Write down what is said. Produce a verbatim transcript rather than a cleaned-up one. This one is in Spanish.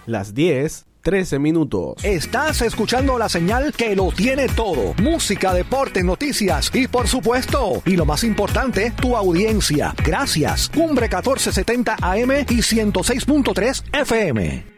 las diez, trece minutos. Estás escuchando la señal que lo tiene todo. Música, deporte, noticias y por supuesto, y lo más importante, tu audiencia. Gracias. Cumbre catorce setenta A M y ciento seis punto tres F M.